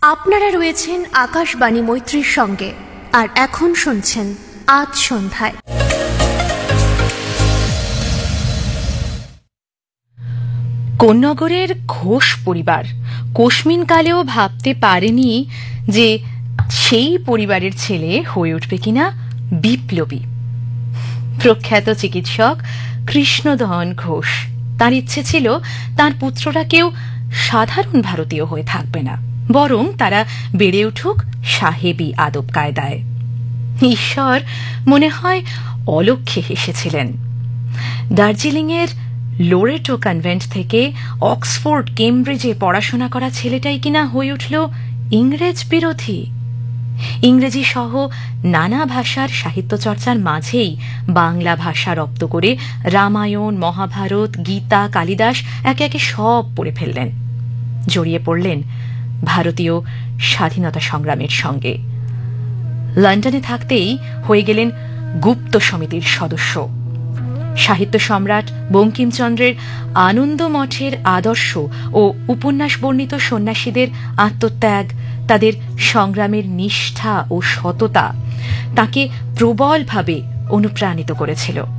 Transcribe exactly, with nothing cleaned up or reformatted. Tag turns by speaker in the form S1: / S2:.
S1: আপনারা রয়েছেন আকাশবাণী মৈত্রীর সঙ্গে, আর এখন শুনছেন আজ সন্ধ্যায়।
S2: কোন্নগরের ঘোষ পরিবার কোশমিন কালেও ভাবতে পারেনি যে সেই পরিবারের ছেলে হয়ে উঠবে কিনা বিপ্লবী। প্রখ্যাত চিকিৎসক কৃষ্ণধন ঘোষ, তার ইচ্ছে ছিল তার পুত্ররা কেউ সাধারণ ভারতীয় হয়ে থাকবে না, বরং তারা বেড়ে উঠুক সাহেবী আদব কায়দায়। ঈশ্বর মনে হয় অলক্ষ্যে হেসেছিলেন। দার্জিলিংয়ের লোরেটো কনভেন্ট থেকে অক্সফোর্ড কেমব্রিজে পড়াশোনা করা ছেলেটাই কিনা হয়ে উঠল ইংরেজ বিরোধী। ইংরেজি সহ নানা ভাষার সাহিত্য চর্চার মাঝেই বাংলা ভাষা রপ্ত করে রামায়ণ, মহাভারত, গীতা, কালিদাস একে একে সব পড়ে ফেললেন। জড়িয়ে পড়লেন ভারতীয় স্বাধীনতা সংগ্রামের সঙ্গে। লন্ডনে থাকতেই হয়ে গেলেন গুপ্ত সমিতির সদস্য। সাহিত্য সম্রাট বঙ্কিমচন্দ্রের আনন্দ মঠের আদর্শ ও উপন্যাস বর্ণিত সন্ন্যাসীদের আত্মত্যাগ, তাদের সংগ্রামের নিষ্ঠা ও সততা তাকে প্রবলভাবে অনুপ্রাণিত করেছিল।